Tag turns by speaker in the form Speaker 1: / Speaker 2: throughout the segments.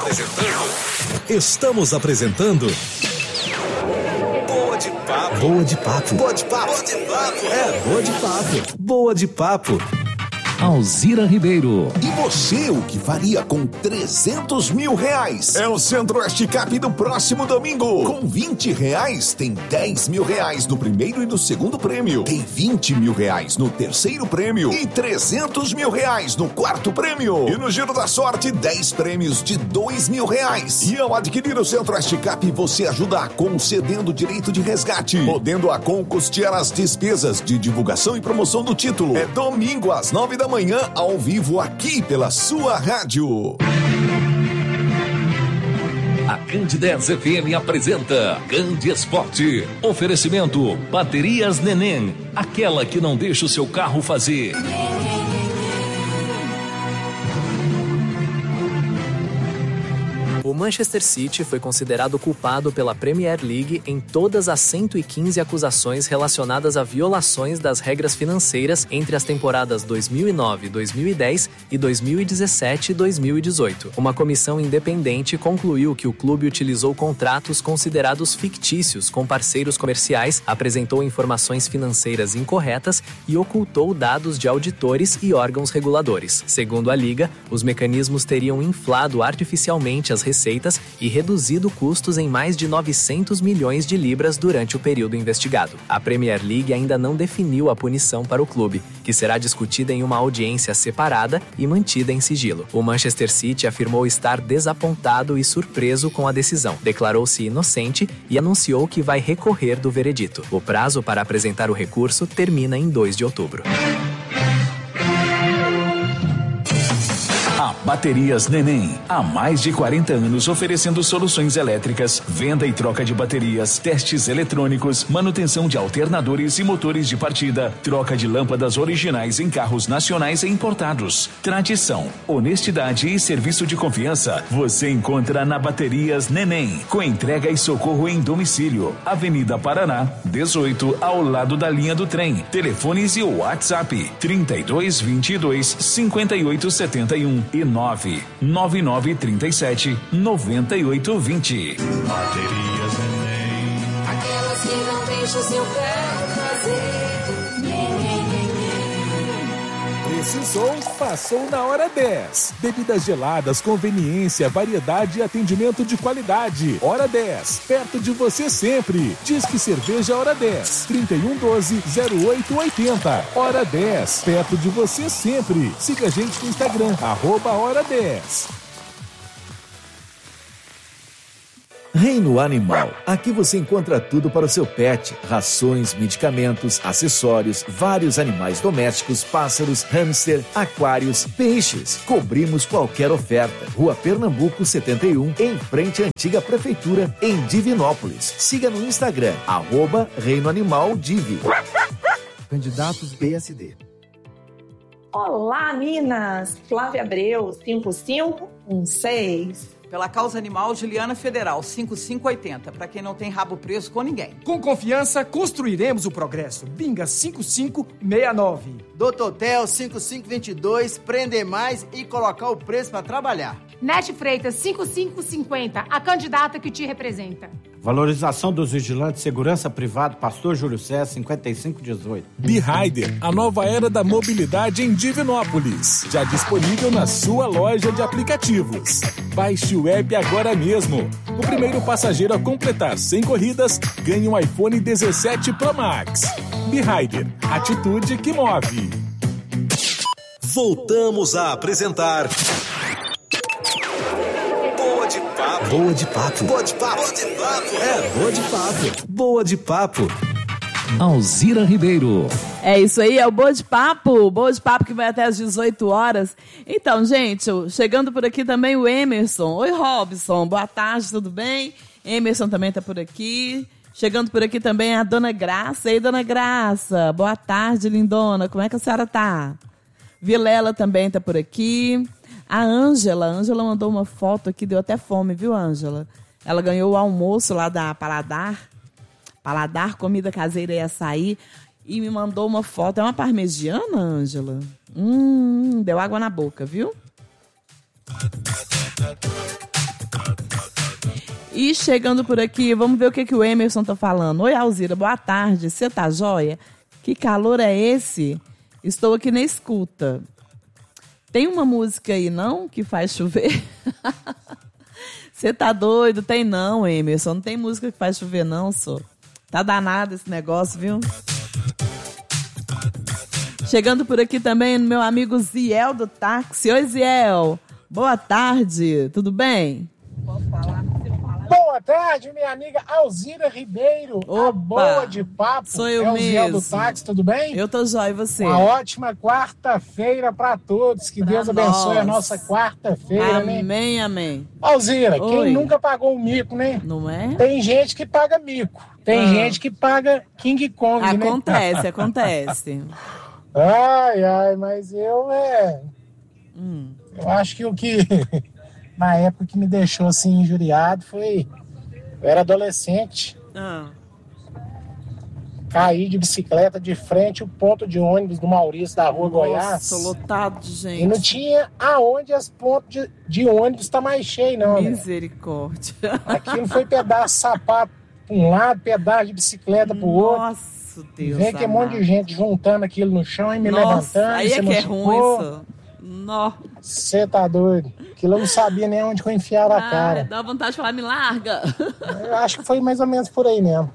Speaker 1: Estamos apresentando Boa de Papo. Boa de Papo. Boa de Papo. Boa de Papo. É, Boa de Papo. Boa de Papo.
Speaker 2: Alzira Ribeiro.
Speaker 3: E você, o que faria com R$300 mil? É o Centro-Oeste Cap do próximo domingo. Com R$20 tem R$10 mil no primeiro e no segundo prêmio. Tem R$20 mil no terceiro prêmio e R$300 mil no quarto prêmio. E no Giro da Sorte, 10 prêmios de R$2 mil. E ao adquirir o Centro-Oeste Cap, você ajuda a concedendo direito de resgate, podendo a custear as despesas de divulgação e promoção do título. É domingo às 9 da manhã, ao vivo aqui pela sua rádio.
Speaker 2: A Candidez FM apresenta Candi Esporte. Oferecimento Baterias Neném, aquela que não deixa o seu carro fazer.
Speaker 4: O Manchester City foi considerado culpado pela Premier League em todas as 115 acusações relacionadas a violações das regras financeiras entre as temporadas 2009, 2010 e 2017 e 2018. Uma comissão independente concluiu que o clube utilizou contratos considerados fictícios com parceiros comerciais, apresentou informações financeiras incorretas e ocultou dados de auditores e órgãos reguladores. Segundo a Liga, os mecanismos teriam inflado artificialmente as receitas e reduzido custos em mais de 900 milhões de libras durante o período investigado. A Premier League ainda não definiu a punição para o clube, que será discutida em uma audiência separada e mantida em sigilo. O Manchester City afirmou estar desapontado e surpreso com a decisão, declarou-se inocente e anunciou que vai recorrer do veredito. O prazo para apresentar o recurso termina em 2 de outubro.
Speaker 2: Baterias Neném, há mais de 40 anos oferecendo soluções elétricas, venda e troca de baterias, testes eletrônicos, manutenção de alternadores e motores de partida, troca de lâmpadas originais em carros nacionais e importados. Tradição, honestidade e serviço de confiança você encontra na Baterias Neném, com entrega e socorro em domicílio. Avenida Paraná, 18, ao lado da linha do trem. Telefones e WhatsApp 3222 5871 e 99937 9820.
Speaker 5: Baterias Neném, aquelas que não deixam o seu carro fazer.
Speaker 1: Precisou, passou na Hora 10. Bebidas geladas, conveniência, variedade e atendimento de qualidade. Hora 10, perto de você sempre. Disque Cerveja Hora 10, 3112-0880. Hora 10, perto de você sempre. Siga a gente no Instagram, @Hora 10. Reino Animal. Aqui você encontra tudo para o seu pet. Rações, medicamentos, acessórios, vários animais domésticos, pássaros, hamster, aquários, peixes. Cobrimos qualquer oferta. Rua Pernambuco 71, em frente à antiga prefeitura, em Divinópolis. Siga no Instagram, @Reino Animal Divi.
Speaker 6: Candidatos PSD.
Speaker 7: Olá, Minas! Flávia Abreu, 5516.
Speaker 8: Pela causa animal, Juliana Federal, 5580. Para quem não tem rabo preso com ninguém.
Speaker 9: Com confiança, construiremos o progresso. Binga 5569.
Speaker 10: Doutor Hotel 5522. Prender mais e colocar o preço para trabalhar.
Speaker 11: Nete Freitas, 5550. A candidata que te representa.
Speaker 6: Valorização dos vigilantes de segurança privado, Pastor Júlio César, 5518.
Speaker 1: B-Rider, a nova era da mobilidade em Divinópolis. Já disponível na sua loja de aplicativos. Baixe o app agora mesmo. O primeiro passageiro a completar 100 corridas ganha um iPhone 17 Pro Max. B-Rider, atitude que move. Voltamos a apresentar Boa de Papo. Boa de Papo. Boa de Papo. Boa de Papo. É, Boa de Papo. Boa de Papo.
Speaker 2: Alzira Ribeiro.
Speaker 12: É isso aí, é o Boa de Papo que vai até às 18 horas. Então, gente, chegando por aqui também o Emerson. Oi, Robson, boa tarde, tudo bem? Emerson também está por aqui. Chegando por aqui também a Dona Graça. Ei, Dona Graça, boa tarde, lindona, como é que a senhora tá? Vilela também está por aqui. A Ângela mandou uma foto aqui, deu até fome, viu, Ângela? Ela ganhou o almoço lá da Paladar, comida caseira e açaí, e me mandou uma foto. É uma parmegiana, Ângela? Deu água na boca, viu? E chegando por aqui, vamos ver o que o Emerson tá falando. Oi, Alzira, boa tarde. Você tá joia? Que calor é esse? Estou aqui na escuta. Tem uma música aí, não? Que faz chover? Você tá doido? Tem não, Emerson. Não tem música que faz chover, não, só. Tá danado esse negócio, viu? Chegando por aqui também, meu amigo Ziel do táxi. Oi, Ziel. Boa tarde. Tudo bem?
Speaker 13: Posso falar? Boa tarde, minha amiga Alzira Ribeiro.
Speaker 12: Opa,
Speaker 13: a boa de papo.
Speaker 12: Sou eu mesmo.
Speaker 13: O Ziel do táxi, tudo bem?
Speaker 12: Eu tô jóia, e você?
Speaker 13: Uma ótima quarta-feira para todos. Que Deus abençoe a nossa quarta-feira, né?
Speaker 12: Amém, amém.
Speaker 13: Alzira, quem nunca pagou um mico, né?
Speaker 12: Não é?
Speaker 13: Tem gente que paga mico. Tem gente que paga King Kong,
Speaker 12: acontece,
Speaker 13: né?
Speaker 12: Acontece.
Speaker 13: Ai, mas eu acho que o que na época que me deixou assim injuriado foi, eu era adolescente, caí de bicicleta de frente ao ponto de ônibus do Maurício da Rua Goiás.
Speaker 12: Nossa, lotado de gente.
Speaker 13: E não tinha aonde as pontos de ônibus tá mais cheio, não.
Speaker 12: Misericórdia.
Speaker 13: Aquilo foi pedaço de sapato para um lado, pedaço de bicicleta pro outro.
Speaker 12: Nossa, Deus.
Speaker 13: Vem que um monte de gente juntando aquilo no chão e me levantando.
Speaker 12: Aí é que é ruim isso.
Speaker 13: Você tá doido? Aquilo eu não sabia nem onde eu enfiava a cara.
Speaker 12: Dá vontade de falar, me larga.
Speaker 13: Eu acho que foi mais ou menos por aí mesmo.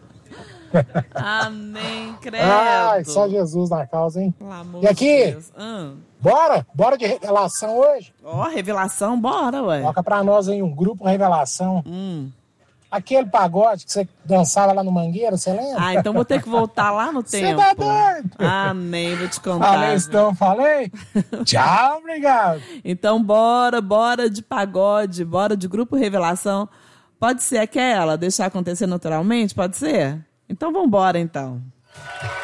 Speaker 12: Amém, credo.
Speaker 13: Ai, só Jesus na causa, hein? E aqui, bora de revelação hoje?
Speaker 12: Revelação, bora, ué.
Speaker 13: Coloca pra nós aí um grupo revelação. Aquele pagode que você dançava lá no Mangueira, você lembra?
Speaker 12: Então vou ter que voltar lá no tempo.
Speaker 13: Você tá doido?
Speaker 12: Amém, vou te contar.
Speaker 13: Falei? Tchau, obrigado.
Speaker 12: Então bora de pagode, bora de grupo revelação. Pode ser aquela, deixar acontecer naturalmente? Pode ser? Então vambora, então.